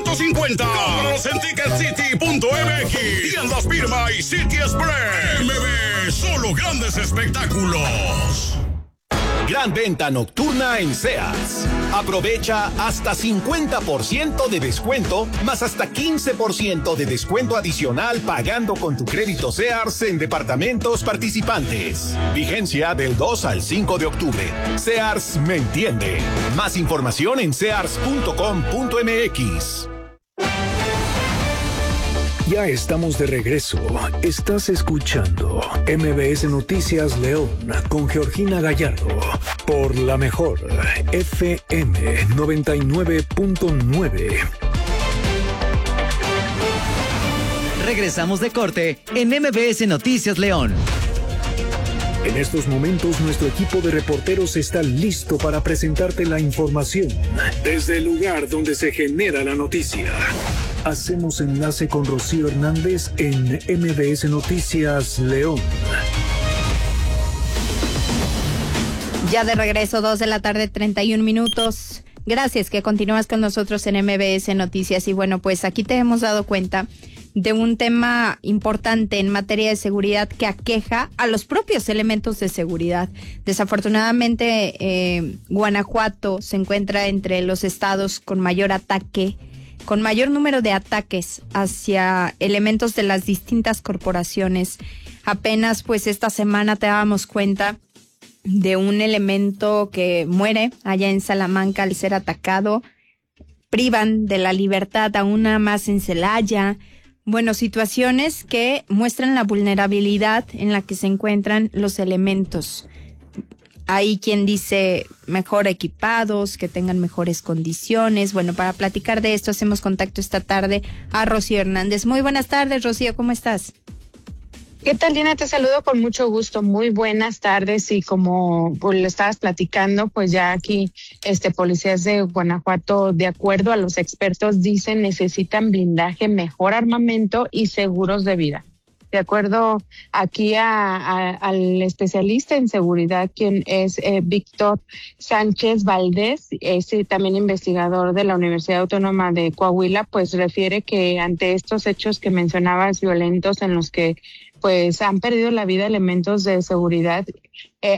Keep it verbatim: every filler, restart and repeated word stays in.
ciento cincuenta. Cómpralos en ticket city punto m x. Tiendas Firma y City Express. M B, solo grandes espectáculos. Gran venta nocturna en Sears. Aprovecha hasta cincuenta por ciento de descuento, más hasta quince por ciento de descuento adicional pagando con tu crédito Sears en departamentos participantes. Vigencia del dos al cinco de octubre. Sears me entiende. Más información en sears punto com punto m x. Ya estamos de regreso. Estás escuchando M B S Noticias León con Georgina Gallardo por la mejor F M noventa y nueve punto nueve. Regresamos de corte en M B S Noticias León. En estos momentos nuestro equipo de reporteros está listo para presentarte la información desde el lugar donde se genera la noticia. Hacemos enlace con Rocío Hernández en M B S Noticias León. Ya de regreso, dos de la tarde, treinta y un minutos. Gracias que continúas con nosotros en M B S Noticias. Y bueno, pues aquí te hemos dado cuenta de un tema importante en materia de seguridad que aqueja a los propios elementos de seguridad. Desafortunadamente, eh, Guanajuato se encuentra entre los estados con mayor ataque, con mayor número de ataques hacia elementos de las distintas corporaciones. Apenas pues esta semana te dábamos cuenta de un elemento que muere allá en Salamanca al ser atacado. Privan de la libertad a una más en Celaya. Bueno, situaciones que muestran la vulnerabilidad en la que se encuentran los elementos. Hay quien dice mejor equipados, que tengan mejores condiciones. Bueno, para platicar de esto hacemos contacto esta tarde a Rocío Hernández. Muy buenas tardes, Rocío, ¿cómo estás? ¿Qué tal, Diana? Te saludo con mucho gusto. Muy buenas tardes y como pues, lo estabas platicando, pues ya aquí este policías de Guanajuato, de acuerdo a los expertos, dicen necesitan blindaje, mejor armamento y seguros de vida. De acuerdo aquí a, a, al especialista en seguridad, quien es eh, Víctor Sánchez Valdés, es eh, también investigador de la Universidad Autónoma de Coahuila, pues refiere que ante estos hechos que mencionabas violentos en los que pues han perdido la vida elementos de seguridad, eh,